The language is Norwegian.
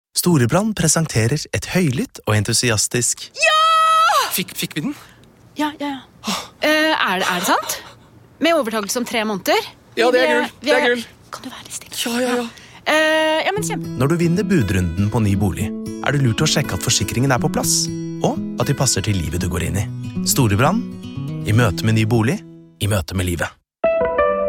Storebrand presenterer et høylytt og entusiastisk Fikk vi den? Ja. Er det sant? Med overtakelse om 3 måneder? Ja, det er gull. Kan du være litt stille? Ja. Ja, men kjempe. Når du vinner budrunden på ny bolig, er det lurt å sjekke at forsikringen er på plass, og at de passer til livet du går inn i. Storebrand, i møte med ny bolig, i møte med livet.